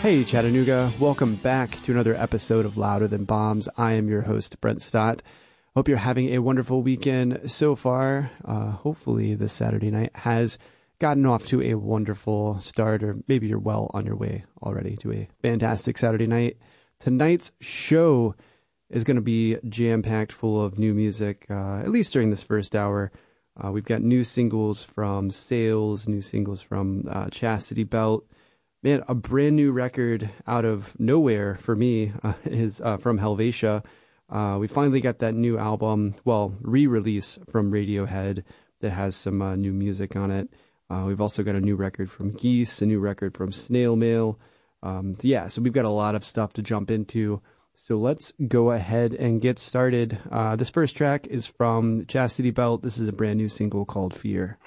Hey Chattanooga, welcome back to another episode of Louder Than Bombs. I am your host, Brent Stott. Hope you're having a wonderful weekend so far. Hopefully this Saturday night has gotten off to a wonderful start, or maybe you're well on your way already to a fantastic Saturday night. Tonight's show is going to be jam-packed full of new music, at least during this first hour. We've got new singles from Sales, new singles from Chastity Belt. Man, a brand new record out of nowhere for me is from Helvetia. We finally got that new album, re-release from Radiohead that has some new music on it. We've also got a new record from Geese, a new record from Snail Mail. So we've got a lot of stuff to jump into. So let's go ahead and get started. This first track is from Chastity Belt. This is a brand new single called Fear.